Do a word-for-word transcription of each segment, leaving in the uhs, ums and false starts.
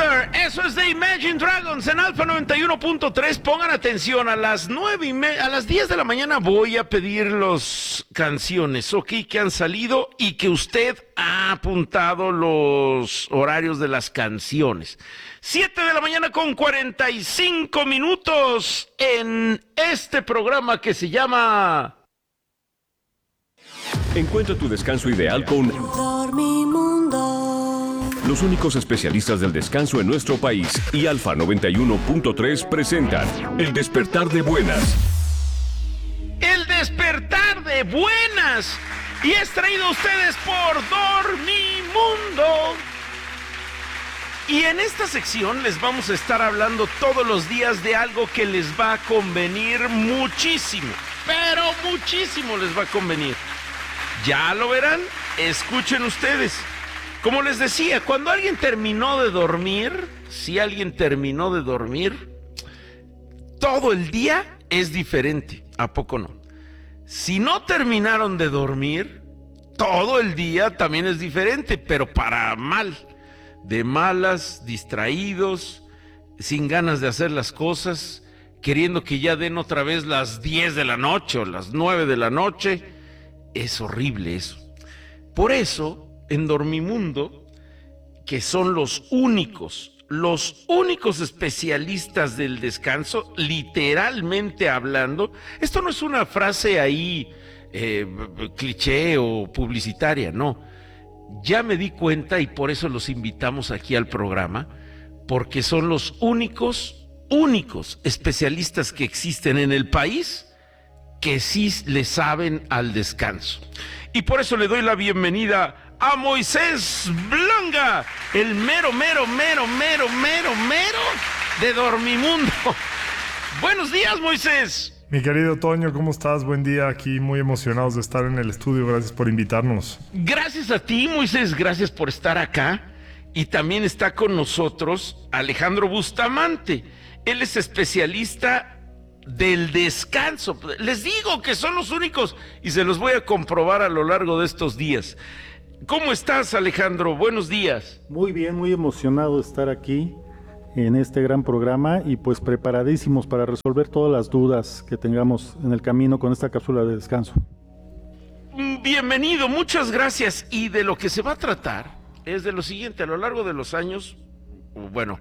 Wonder, eso es de Imagine Dragons en Alfa noventa y uno punto tres. Pongan atención, a las nueve y me- a las diez de la mañana voy a pedir las canciones, ok, que han salido y que usted ha apuntado los horarios de las canciones. siete de la mañana con cuarenta y cinco minutos en este programa que se llama... Encuentra tu descanso ideal con Dormimundo. los únicos especialistas del descanso en nuestro país y Alfa noventa y uno punto tres presentan El Despertar de Buenas. El despertar de buenas. Y es traído a ustedes por Dormimundo. Y en esta sección les vamos a estar hablando todos los días de algo que les va a convenir muchísimo. Pero muchísimo les va a convenir. Ya lo verán, escuchen ustedes. Como les decía, cuando alguien terminó de dormir, si alguien terminó de dormir, todo el día es diferente, ¿a poco no? Si no terminaron de dormir, todo el día también es diferente, pero para mal. De malas, distraídos, sin ganas de hacer las cosas, queriendo que ya den otra vez las diez de la noche o las nueve de la noche. Es horrible eso. Por eso, en Dormimundo, que son los únicos, los únicos especialistas del descanso, literalmente hablando, esto no es una frase ahí eh, cliché o publicitaria, no. Ya me di cuenta y por eso los invitamos aquí al programa, porque son los únicos, únicos especialistas que existen en el país que sí le saben al descanso. Y por eso le doy la bienvenida a Moisés Blanga, el mero, mero, mero, mero, mero, mero de Dormimundo. Buenos días, Moisés. Mi querido Toño, ¿cómo estás? Buen día, aquí muy emocionados de estar en el estudio, gracias por invitarnos. Gracias a ti, Moisés, gracias por estar acá. Y también está con nosotros Alejandro Bustamante. Él es especialista del descanso. Les digo que son los únicos y se los voy a comprobar a lo largo de estos días. ¿Cómo estás, Alejandro? Buenos días. Muy bien, muy emocionado de estar aquí en este gran programa y pues preparadísimos para resolver todas las dudas que tengamos en el camino con esta cápsula de descanso. Bienvenido, muchas gracias. Y de lo que se va a tratar es de lo siguiente: a lo largo de los años, bueno,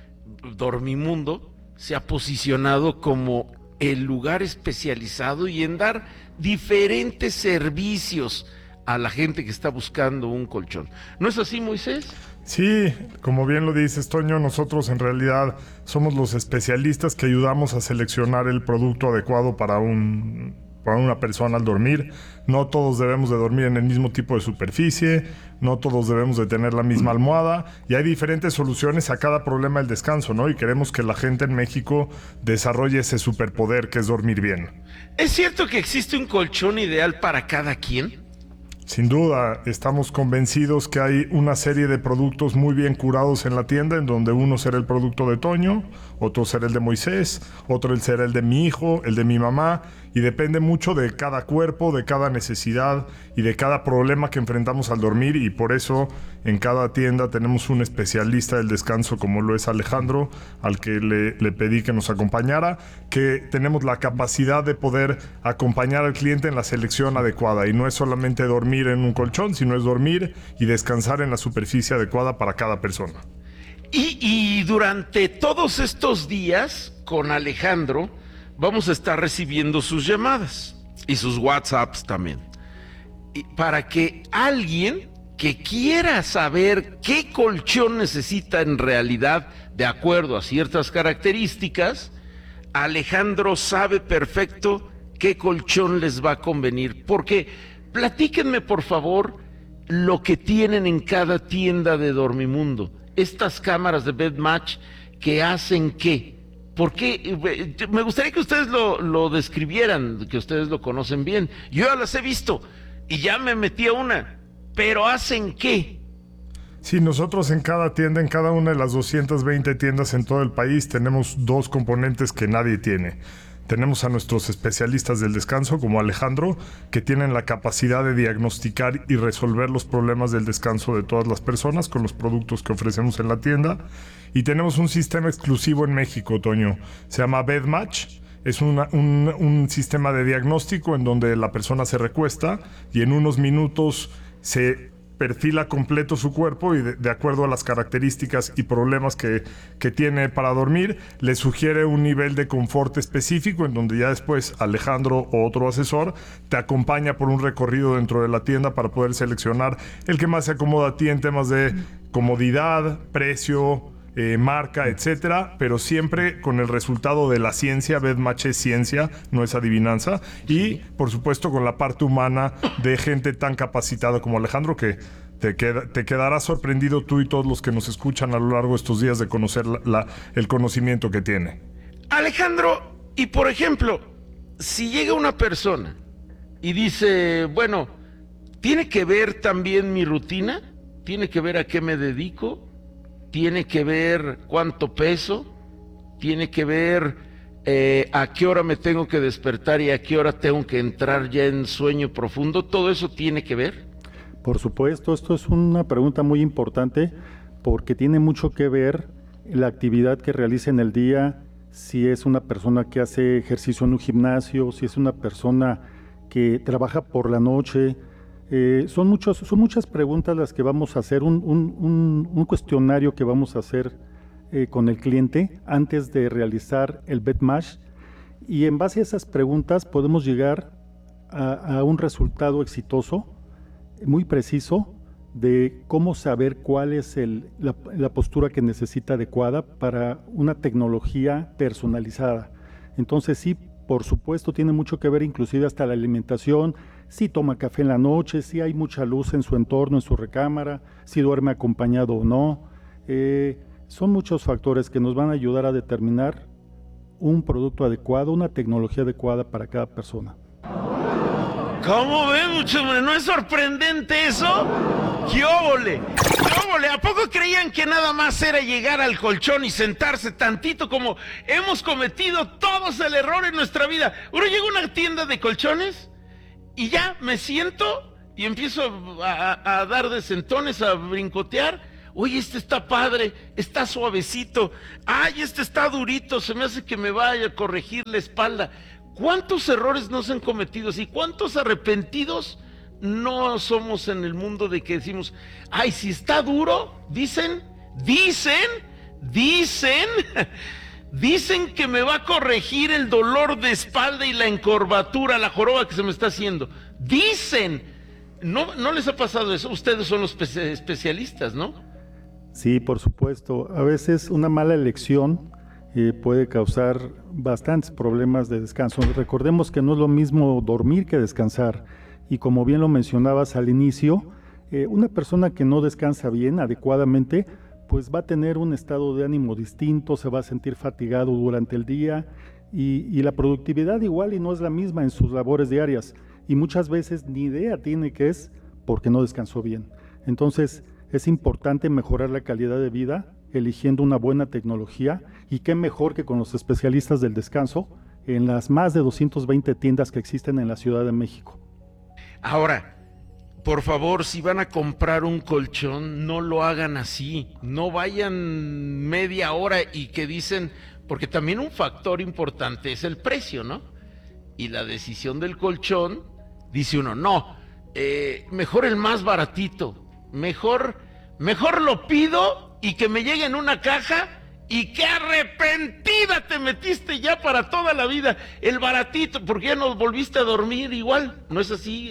Dormimundo se ha posicionado como el lugar especializado y en dar diferentes servicios a la gente que está buscando un colchón. ¿No es así, Moisés? Sí, como bien lo dices, Toño, nosotros en realidad somos los especialistas que ayudamos a seleccionar el producto adecuado para un... para una persona al dormir. No todos debemos de dormir en el mismo tipo de superficie, no todos debemos de tener la misma almohada, y hay diferentes soluciones a cada problema del descanso, ¿no? Y queremos que la gente en México desarrolle ese superpoder que es dormir bien. ¿Es cierto que existe un colchón ideal para cada quien? Sin duda, estamos convencidos que hay una serie de productos muy bien curados en la tienda, en donde uno será el producto de Toño, otro será el de Moisés, otro será el de mi hijo, el de mi mamá, y depende mucho de cada cuerpo, de cada necesidad y de cada problema que enfrentamos al dormir, y por eso en cada tienda tenemos un especialista del descanso como lo es Alejandro, al que le, le pedí que nos acompañara, que tenemos la capacidad de poder acompañar al cliente en la selección adecuada, y no es solamente dormir en un colchón, sino es dormir y descansar en la superficie adecuada para cada persona. Y, y durante todos estos días con Alejandro vamos a estar recibiendo sus llamadas y sus WhatsApps también, y para que alguien que quiera saber qué colchón necesita en realidad de acuerdo a ciertas características, Alejandro sabe perfecto qué colchón les va a convenir. Porque platíquenme por favor lo que tienen en cada tienda de Dormimundo, estas cámaras de BedMatch, que hacen qué. ¿Por qué? Me gustaría que ustedes lo, lo describieran, que ustedes lo conocen bien. Yo ya las he visto y ya me metí a una, pero ¿hacen qué? Sí, nosotros en cada tienda, en cada una de las doscientas veinte tiendas en todo el país, tenemos dos componentes que nadie tiene. Tenemos a nuestros especialistas del descanso, como Alejandro, que tienen la capacidad de diagnosticar y resolver los problemas del descanso de todas las personas con los productos que ofrecemos en la tienda. Y tenemos un sistema exclusivo en México, Toño. Se llama BedMatch. Es una, un, un sistema de diagnóstico en donde la persona se recuesta y en unos minutos se perfila completo su cuerpo y de, de acuerdo a las características y problemas que, que tiene para dormir, le sugiere un nivel de confort específico en donde ya después Alejandro o otro asesor te acompaña por un recorrido dentro de la tienda para poder seleccionar el que más se acomoda a ti en temas de comodidad, precio, Eh, marca, etcétera, pero siempre con el resultado de la ciencia. BedMatch es ciencia, no es adivinanza, y por supuesto con la parte humana de gente tan capacitada como Alejandro, que te, queda, te quedará sorprendido tú y todos los que nos escuchan a lo largo de estos días de conocer la, la, el conocimiento que tiene. Alejandro, y por ejemplo, si llega una persona y dice, bueno, ¿tiene que ver también mi rutina? ¿Tiene que ver a qué me dedico? ¿Tiene que ver cuánto peso? ¿Tiene que ver eh, a qué hora me tengo que despertar y a qué hora tengo que entrar ya en sueño profundo? ¿Todo eso tiene que ver? Por supuesto, esto es una pregunta muy importante porque tiene mucho que ver la actividad que realiza en el día, si es una persona que hace ejercicio en un gimnasio, si es una persona que trabaja por la noche. Eh, son, muchos, son muchas preguntas las que vamos a hacer, un, un, un, un cuestionario que vamos a hacer eh, con el cliente antes de realizar el BedMatch, y en base a esas preguntas podemos llegar a, a un resultado exitoso, muy preciso, de cómo saber cuál es el, la, la postura que necesita adecuada para una tecnología personalizada. Entonces sí, por supuesto, tiene mucho que ver inclusive hasta la alimentación, si toma café en la noche, si hay mucha luz en su entorno, en su recámara, si duerme acompañado o no. Eh, son muchos factores que nos van a ayudar a determinar un producto adecuado, una tecnología adecuada para cada persona. ¿Cómo ven, muchachos? ¿No es sorprendente eso? ¡Qué óvole! ¡Qué óvole! ¿A poco creían que nada más era llegar al colchón y sentarse tantito como hemos cometido todos el error en nuestra vida? Uno llega a una tienda de colchones y ya me siento y empiezo a, a, a dar de sentones, a brincotear. Oye, este está padre, está suavecito. Ay, este está durito, se me hace que me vaya a corregir la espalda. ¿Cuántos errores nos han cometido así? ¿Cuántos arrepentidos no somos en el mundo de que decimos, ay, si está duro, dicen, dicen, dicen, dicen que me va a corregir el dolor de espalda y la encorvatura, la joroba que se me está haciendo. Dicen, ¿no, no les ha pasado eso? Ustedes son los espe- especialistas, ¿no? Sí, por supuesto. A veces una mala elección Eh, puede causar bastantes problemas de descanso. Recordemos que no es lo mismo dormir que descansar, y como bien lo mencionabas al inicio, eh, una persona que no descansa bien, adecuadamente, pues va a tener un estado de ánimo distinto, se va a sentir fatigado durante el día, y, y la productividad igual y no es la misma en sus labores diarias, y muchas veces ni idea tiene que es porque no descansó bien. Entonces es importante mejorar la calidad de vida eligiendo una buena tecnología, y qué mejor que con los especialistas del descanso en las más de doscientas veinte tiendas que existen en la Ciudad de México. Ahora, por favor, si van a comprar un colchón, no lo hagan así, no vayan media hora y que dicen, porque también un factor importante es el precio, ¿no? Y la decisión del colchón, dice uno, no, eh, mejor el más baratito, mejor, mejor lo pido y que me llegue en una caja, y qué arrepentida te metiste ya para toda la vida, el baratito, porque ya no volviste a dormir igual, ¿no es así,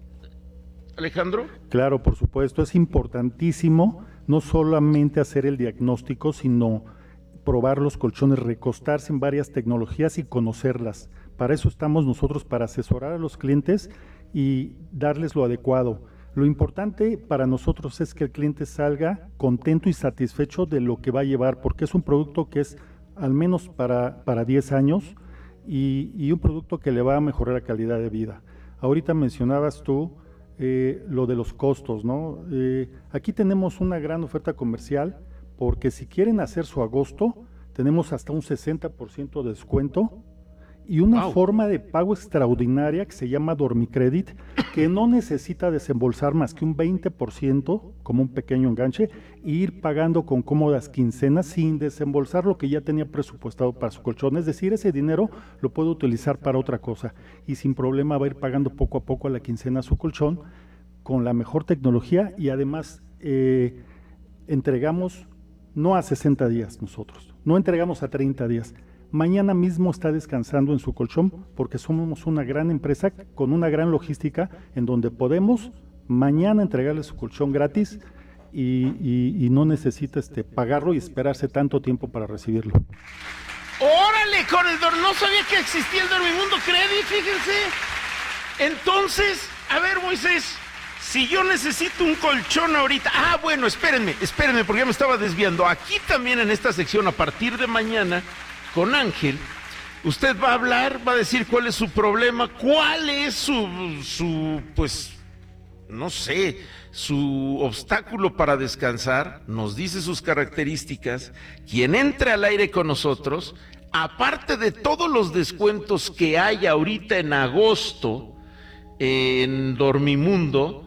Alejandro? Claro, por supuesto, es importantísimo no solamente hacer el diagnóstico, sino probar los colchones, recostarse en varias tecnologías y conocerlas. Para eso estamos nosotros, para asesorar a los clientes y darles lo adecuado. Lo importante para nosotros es que el cliente salga contento y satisfecho de lo que va a llevar, porque es un producto que es al menos para, para diez años y, y un producto que le va a mejorar la calidad de vida. Ahorita mencionabas tú eh, lo de los costos, ¿no? Eh, aquí tenemos una gran oferta comercial, porque si quieren hacer su agosto, tenemos hasta un sesenta por ciento de descuento, y una Wow. forma de pago extraordinaria que se llama Dormicredit, que no necesita desembolsar más que un veinte por ciento como un pequeño enganche e ir pagando con cómodas quincenas sin desembolsar lo que ya tenía presupuestado para su colchón. Es decir, ese dinero lo puede utilizar para otra cosa y sin problema va a ir pagando poco a poco a la quincena su colchón con la mejor tecnología y además eh, entregamos no a sesenta días nosotros, no entregamos a treinta días. Mañana mismo está descansando en su colchón porque somos una gran empresa con una gran logística en donde podemos mañana entregarle su colchón gratis y, y, y no necesita este, pagarlo y esperarse tanto tiempo para recibirlo. ¡Órale! Con el dor- no sabía que existía el Dormimundo Credit, fíjense. Entonces, a ver, Moisés, si yo necesito un colchón ahorita... Ah, bueno, espérenme, espérenme, porque ya me estaba desviando. Aquí también en esta sección, a partir de mañana, con Ángel, usted va a hablar, va a decir cuál es su problema, cuál es su, su, pues, no sé, su obstáculo para descansar, nos dice sus características, quien entre al aire con nosotros, aparte de todos los descuentos que hay ahorita en agosto en Dormimundo,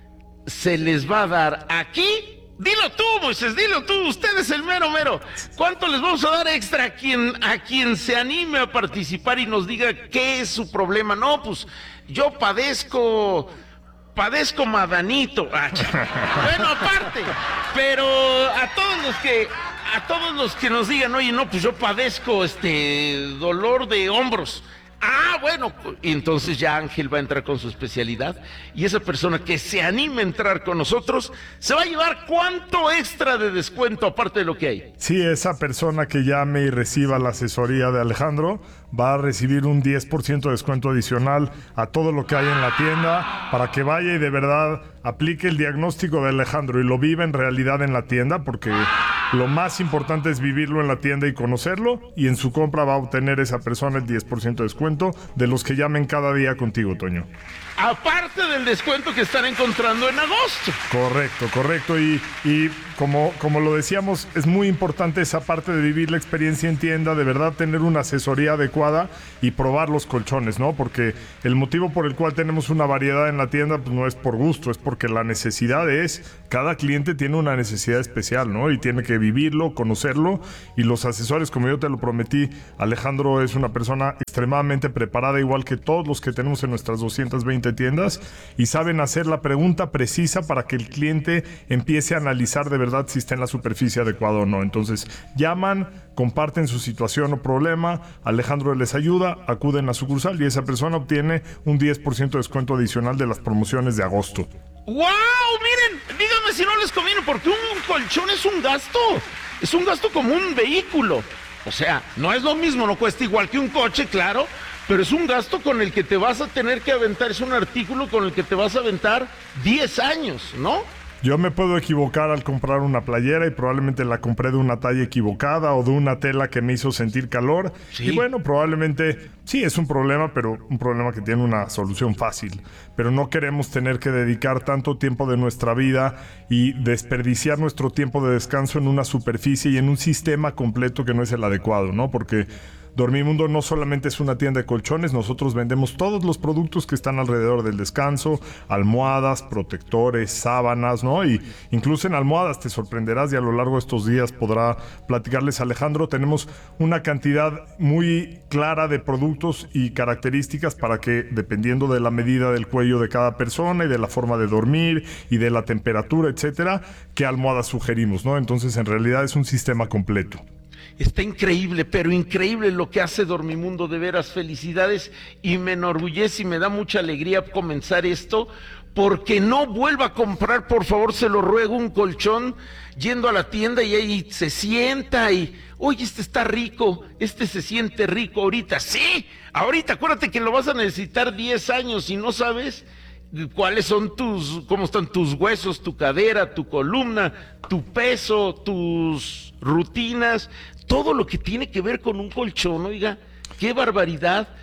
se les va a dar aquí. Dilo tú, Moisés, dilo tú, usted es el mero mero. ¿Cuánto les vamos a dar extra a quien, a quien se anime a participar y nos diga qué es su problema? No, pues yo padezco, padezco madanito. Ah, bueno, aparte, pero a todos los que, a todos los que nos digan, oye, no, pues yo padezco este dolor de hombros. Ah, bueno, entonces ya Ángel va a entrar con su especialidad y esa persona que se anime a entrar con nosotros se va a llevar cuánto extra de descuento aparte de lo que hay. Sí, esa persona que llame y reciba la asesoría de Alejandro va a recibir un diez por ciento de descuento adicional a todo lo que hay en la tienda para que vaya y de verdad aplique el diagnóstico de Alejandro y lo viva en realidad en la tienda, porque lo más importante es vivirlo en la tienda y conocerlo, y en su compra va a obtener esa persona el diez por ciento de descuento de los que llamen cada día contigo, Toño. Aparte del descuento que están encontrando en agosto. Correcto, correcto. Y, y como, como lo decíamos, es muy importante esa parte de vivir la experiencia en tienda, de verdad tener una asesoría adecuada y probar los colchones, ¿no? Porque el motivo por el cual tenemos una variedad en la tienda pues no es por gusto, es porque la necesidad es, cada cliente tiene una necesidad especial, ¿no? Y tiene que vivirlo, conocerlo, y los asesores, como yo te lo prometí, Alejandro es una persona extremadamente preparada, igual que todos los que tenemos en nuestras doscientas veinte tiendas, y saben hacer la pregunta precisa para que el cliente empiece a analizar de verdad si está en la superficie adecuada o no. Entonces llaman, comparten su situación o problema, Alejandro les ayuda, acuden a sucursal y esa persona obtiene un diez por ciento de descuento adicional de las promociones de agosto. ¡Wow! Miren, díganme si no les conviene, porque un colchón es un gasto, es un gasto como un vehículo. O sea, no es lo mismo, no cuesta igual que un coche, claro, pero es un gasto con el que te vas a tener que aventar, es un artículo con el que te vas a aventar diez años, ¿no? Yo me puedo equivocar al comprar una playera y probablemente la compré de una talla equivocada o de una tela que me hizo sentir calor. Sí. Y bueno, probablemente sí es un problema, pero un problema que tiene una solución fácil. Pero no queremos tener que dedicar tanto tiempo de nuestra vida y desperdiciar nuestro tiempo de descanso en una superficie y en un sistema completo que no es el adecuado, ¿no? Porque Dormimundo no solamente es una tienda de colchones, nosotros vendemos todos los productos que están alrededor del descanso, almohadas, protectores, sábanas, ¿no? Y incluso en almohadas te sorprenderás y a lo largo de estos días podrá platicarles Alejandro. Tenemos una cantidad muy clara de productos y características para que, dependiendo de la medida del cuello de cada persona y de la forma de dormir y de la temperatura, etcétera, qué almohadas sugerimos, ¿no? Entonces, en realidad es un sistema completo. Está increíble, pero increíble lo que hace Dormimundo, de veras, felicidades, y me enorgullece y me da mucha alegría comenzar esto, porque no vuelva a comprar, por favor, se lo ruego, un colchón yendo a la tienda y ahí se sienta y, oye, este está rico, este se siente rico ahorita, sí, ahorita, acuérdate que lo vas a necesitar diez años y no sabes cuáles son tus, cómo están tus huesos, tu cadera, tu columna, tu peso, tus rutinas, todo lo que tiene que ver con un colchón. Oiga, qué barbaridad.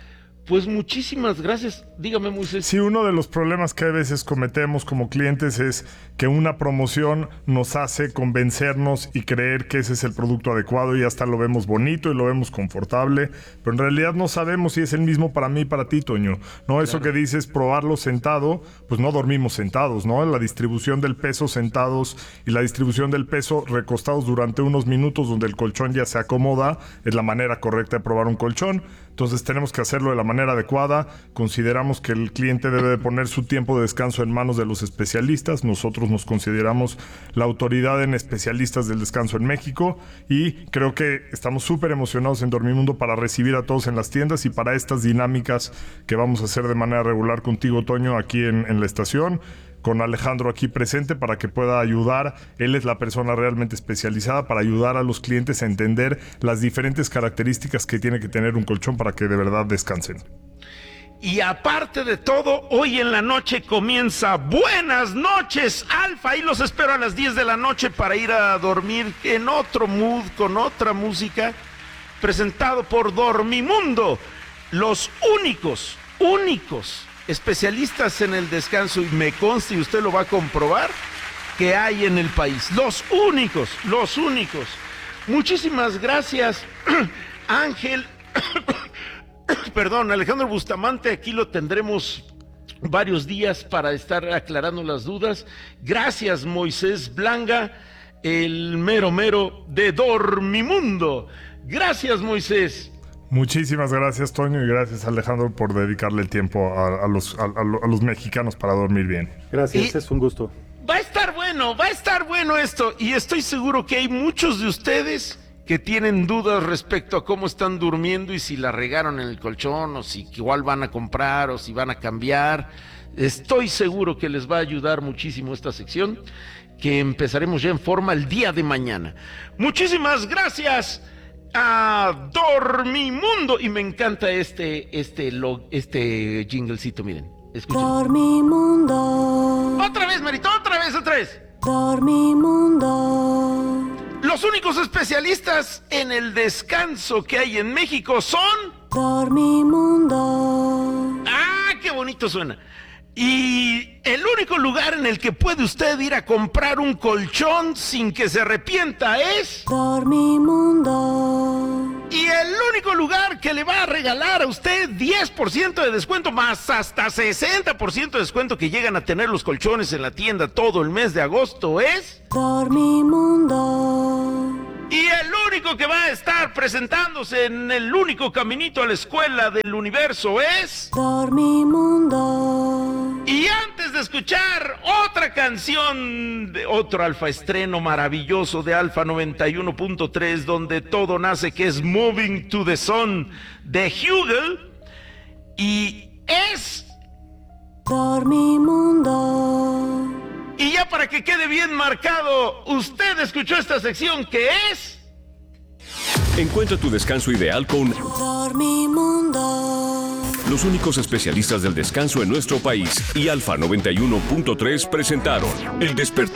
Pues muchísimas gracias. Dígame, Moisés. Sí, uno de los problemas que a veces cometemos como clientes es que una promoción nos hace convencernos y creer que ese es el producto adecuado y hasta lo vemos bonito y lo vemos confortable, pero en realidad no sabemos si es el mismo para mí y para ti, Toño. No, eso Claro. que dices, probarlo sentado, pues no dormimos sentados, ¿no? La distribución del peso sentados y la distribución del peso recostados durante unos minutos donde el colchón ya se acomoda es la manera correcta de probar un colchón. Entonces tenemos que hacerlo de la manera adecuada. Consideramos que el cliente debe de poner su tiempo de descanso en manos de los especialistas. Nosotros nos consideramos la autoridad en especialistas del descanso en México y creo que estamos súper emocionados en Dormimundo para recibir a todos en las tiendas y para estas dinámicas que vamos a hacer de manera regular contigo, Toño, aquí en, en la estación, con Alejandro aquí presente para que pueda ayudar. Él es la persona realmente especializada para ayudar a los clientes a entender las diferentes características que tiene que tener un colchón para que de verdad descansen. Y aparte de todo, hoy en la noche comienza Buenas Noches Alfa. Y los espero a las diez de la noche para ir a dormir en otro mood, con otra música, presentado por Dormimundo. Los únicos, únicos especialistas en el descanso, y me consta y usted lo va a comprobar, que hay en el país. Los únicos, los únicos. Muchísimas gracias, Ángel. Perdón, Alejandro Bustamante, aquí lo tendremos varios días para estar aclarando las dudas. Gracias, Moisés Blanga, el mero mero de Dormimundo. Gracias, Moisés. Muchísimas gracias, Toño, y gracias, Alejandro, por dedicarle el tiempo a, a, los, a, a los mexicanos para dormir bien. Gracias, Y- es un gusto. Va a estar bueno, va a estar bueno esto. Y estoy seguro que hay muchos de ustedes que tienen dudas respecto a cómo están durmiendo y si la regaron en el colchón o si igual van a comprar o si van a cambiar. Estoy seguro que les va a ayudar muchísimo esta sección, que empezaremos ya en forma el día de mañana. Muchísimas gracias a Dormimundo. Y me encanta este, este, log, este jinglecito, miren. Escuchen. Dormimundo, Otra vez, Marito, otra vez, otra vez. Dormimundo, Los únicos especialistas en el descanso que hay en México son... Dormimundo, ¡Ah, qué bonito suena! Y el único lugar en el que puede usted ir a comprar un colchón sin que se arrepienta es... Dormimundo, Y el único lugar que le va a regalar a usted diez por ciento de descuento más hasta sesenta por ciento de descuento que llegan a tener los colchones en la tienda todo el mes de agosto es... Dormimundo, Y el único que va a estar presentándose en el único caminito a la escuela del universo es... Dormimundo, Y antes de escuchar otra canción de otro Alfa estreno maravilloso de Alfa noventa y uno punto tres, donde todo nace, que es Moving to the Sun de Hugel, y es... Dormimundo, Y ya para que quede bien marcado, usted escuchó esta sección que es... Encuentra tu descanso ideal con Dormimundo. los únicos especialistas del descanso en nuestro país y Alfa noventa y uno punto tres presentaron El Despertar.